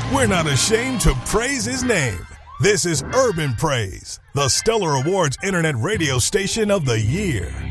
we're not ashamed to praise his name. This is Urban Praise, the Stellar Awards Internet Radio Station of the Year.